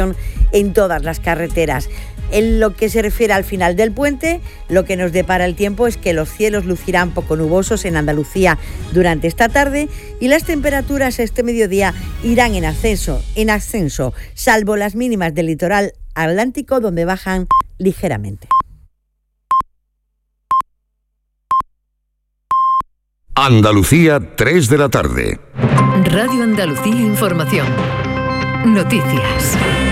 circulación en todas las carreteras. En lo que se refiere al final del puente, lo que nos depara el tiempo es que los cielos lucirán poco nubosos en Andalucía durante esta tarde y las temperaturas este mediodía irán en ascenso, salvo las mínimas del litoral atlántico, donde bajan ligeramente. Andalucía, 3 de la tarde. Radio Andalucía Información. Noticias.